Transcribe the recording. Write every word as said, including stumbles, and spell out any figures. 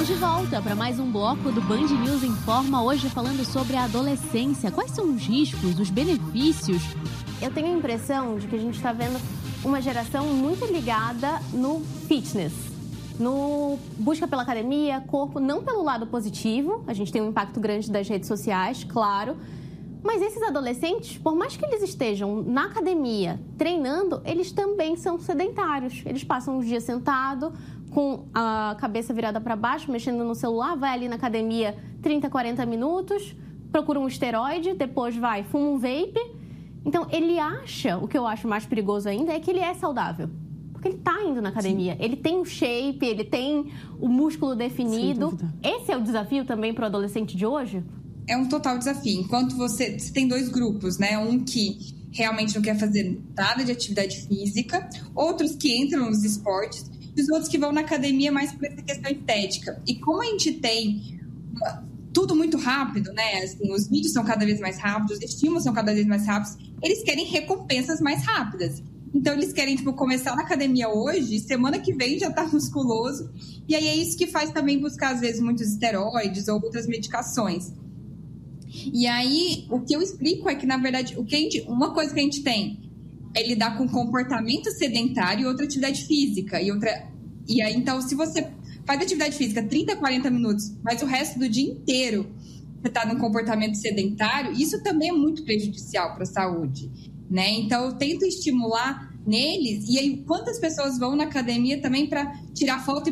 de volta para mais um bloco do Band News Informa, hoje falando sobre a adolescência. Quais são os riscos, os benefícios? Eu tenho a impressão de que a gente está vendo uma geração muito ligada no fitness, no busca pela academia, corpo, não pelo lado positivo. A gente tem um impacto grande das redes sociais, claro. Mas esses adolescentes, por mais que eles estejam na academia treinando, eles também são sedentários. Eles passam os dias sentados, com a cabeça virada para baixo, mexendo no celular, vai ali na academia trinta, quarenta minutos, procura um esteroide, depois vai, fuma um vape. Então, ele acha, o que eu acho mais perigoso ainda, é que ele é saudável. Porque ele está indo na academia. Sim. Ele tem o shape, ele tem o músculo definido. Esse é o desafio também para o adolescente de hoje? É um total desafio. Enquanto você, você tem dois grupos, né? Um que realmente não quer fazer nada de atividade física, outros que entram nos esportes, e os outros que vão na academia mais por essa questão estética. E como a gente tem tudo muito rápido, né? Assim, os vídeos são cada vez mais rápidos, os estímulos são cada vez mais rápidos, eles querem recompensas mais rápidas. Então, eles querem, tipo, começar na academia hoje, semana que vem já tá musculoso. E aí é isso que faz também buscar, às vezes, muitos esteroides ou outras medicações. E aí, o que eu explico é que, na verdade, o que a gente, uma coisa que a gente tem é lidar com comportamento sedentário e outra atividade física. E, outra, e aí, então, se você faz atividade física trinta, quarenta minutos, mas o resto do dia inteiro você está num comportamento sedentário, isso também é muito prejudicial para a saúde, né? Então, eu tento estimular neles. E aí, quantas pessoas vão na academia também para tirar foto e